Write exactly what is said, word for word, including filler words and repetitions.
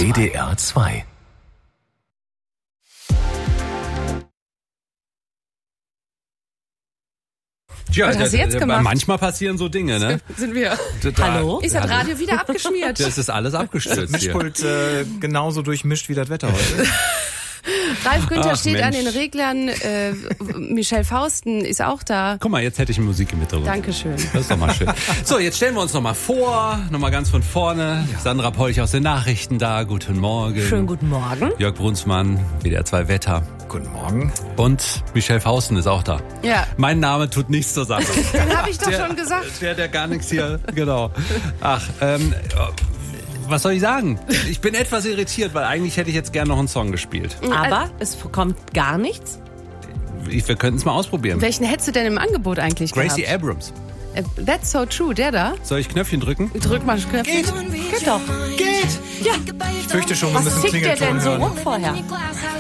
zwei. W D R zwei. Ja, Was hast du jetzt da, gemacht? manchmal passieren so Dinge, ne? Sind wir. Da, Hallo? Ist das Radio wieder abgeschmiert? Das ist alles abgestürzt hier. Mischpult äh, genauso durchmischt wie das Wetter heute. Ralf Günther Ach, steht Mensch. an den Reglern. Äh, Michelle Fausten ist auch da. Guck mal, jetzt hätte ich Musik im Hintergrund. Dankeschön. Das ist doch mal schön. So, jetzt stellen wir uns noch mal vor, noch mal ganz von vorne. Sandra Polch aus den Nachrichten da. Guten Morgen. Schönen guten Morgen. Jörg Brunsmann, W D R zwei Wetter. Guten Morgen. Und Michelle Fausten ist auch da. Ja. Mein Name tut nichts zur Sache. Den habe ich doch Der- schon gesagt. Der, der gar nichts hier, genau. Ach, ähm, was soll ich sagen? Ich bin etwas irritiert, weil eigentlich hätte ich jetzt gerne noch einen Song gespielt. Aber es kommt gar nichts. Ich, wir könnten es mal ausprobieren. Welchen hättest du denn im Angebot eigentlich Gracie gehabt? Abrams. Äh, That's so true, der da? Soll ich Knöpfchen drücken? Drück mal Knöpfchen. Geht doch. Geht! Ja. Ich fürchte schon, wir Was müssen tickt der Klingelton denn so hören. rum vorher?